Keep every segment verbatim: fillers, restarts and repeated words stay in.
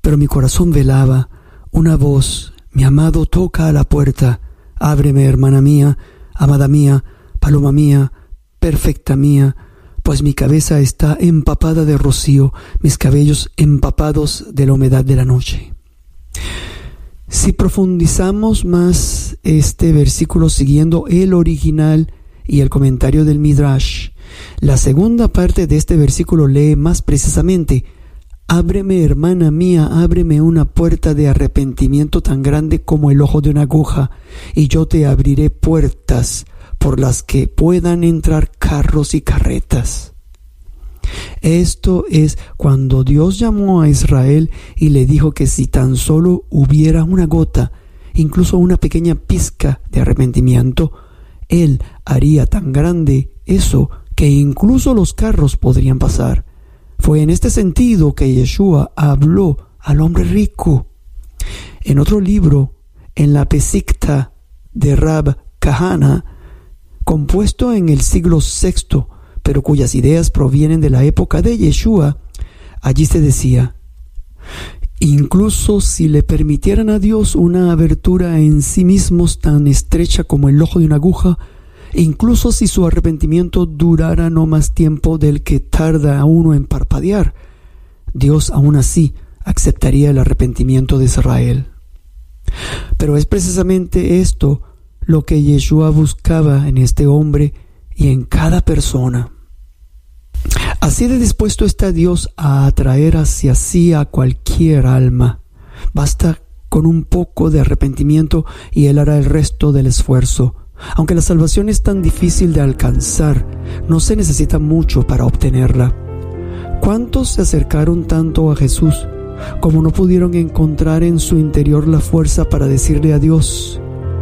pero mi corazón velaba. Una voz: mi amado toca a la puerta. Ábreme, hermana mía, amada mía, paloma mía, perfecta mía, pues mi cabeza está empapada de rocío, mis cabellos empapados de la humedad de la noche. Si profundizamos más este versículo siguiendo el original y el comentario del Midrash, la segunda parte de este versículo lee más precisamente: ábreme, hermana mía, ábreme una puerta de arrepentimiento tan grande como el ojo de una aguja, y yo te abriré puertas por las que puedan entrar carros y carretas. Esto es cuando Dios llamó a Israel y le dijo que si tan solo hubiera una gota, incluso una pequeña pizca de arrepentimiento, Él haría tan grande eso que incluso los carros podrían pasar. Fue en este sentido que Yeshua habló al hombre rico. En otro libro, en la Pesikta de Rab Kahana, compuesto en el siglo sexto, pero cuyas ideas provienen de la época de Yeshua, allí se decía: incluso si le permitieran a Dios una abertura en sí mismos tan estrecha como el ojo de una aguja, incluso si su arrepentimiento durara no más tiempo del que tarda uno en parpadear, Dios aún así aceptaría el arrepentimiento de Israel. Pero es precisamente esto lo que Yeshua buscaba en este hombre y en cada persona. Así de dispuesto está Dios a atraer hacia sí a cualquier alma. Basta con un poco de arrepentimiento y Él hará el resto del esfuerzo. Aunque la salvación es tan difícil de alcanzar, no se necesita mucho para obtenerla. ¿Cuántos se acercaron tanto a Jesús como no pudieron encontrar en su interior la fuerza para decirle a Dios: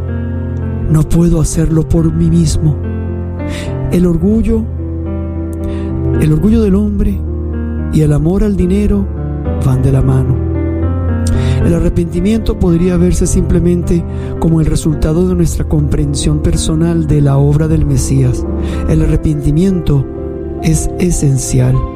no puedo hacerlo por mí mismo? El orgullo, el orgullo del hombre y el amor al dinero van de la mano. El arrepentimiento podría verse simplemente como el resultado de nuestra comprensión personal de la obra del Mesías. El arrepentimiento es esencial.